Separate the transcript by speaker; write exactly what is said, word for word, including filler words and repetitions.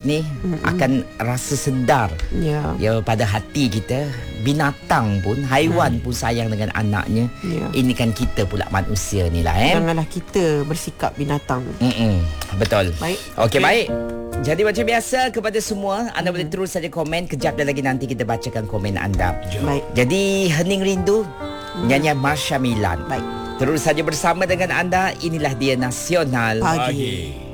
Speaker 1: ni Mm-mm. akan rasa sedar
Speaker 2: Ya.
Speaker 1: ya pada hati kita. Binatang pun, haiwan hmm. pun sayang dengan anaknya. Ya. Ini kan kita pula manusia ni lah eh.
Speaker 2: Janganlah kita bersikap binatang.
Speaker 1: Mm-mm. Betul.
Speaker 2: Baik.
Speaker 1: Okey, okay. Baik. Jadi macam biasa kepada semua, anda hmm. boleh terus saja komen. Kejap lagi nanti kita bacakan komen anda.
Speaker 2: Baik.
Speaker 1: Jadi Hening Rindu, hmm. nyanyian Marsha Milan.
Speaker 2: Baik.
Speaker 1: Terus saja bersama dengan anda. Inilah dia Nasional
Speaker 2: Pagi.